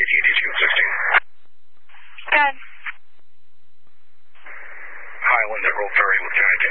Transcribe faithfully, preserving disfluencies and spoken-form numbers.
A T and T School sixteen. Good. Highland at Roll Ferry, Lieutenant